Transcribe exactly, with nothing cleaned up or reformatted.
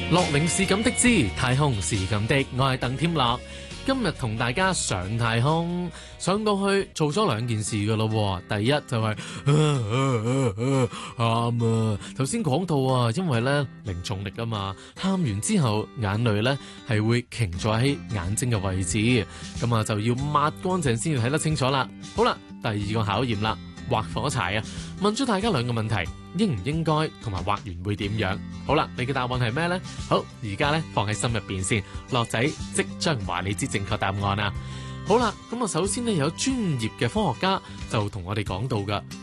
樂齡是咁的知，太空是咁的，我係鄧添樂。今日同大家上太空，上到去做咗兩件事噶咯。第一就係喊啊！頭先講到啊，因為咧零重力啊嘛，喊完之後眼淚咧係會停咗喺眼睛嘅位置，咁啊就要抹乾淨先至睇得清楚啦。好啦，第二個考驗啦，畫火柴啊！問咗大家兩個問題，應唔應該同埋畫完會點樣？好啦，你嘅答案係咩呢？好，而家咧放喺心入邊先，樂仔即將話你知正確答案啦。好啦，咁啊首先呢，有專業嘅科學家就同我哋講到噶。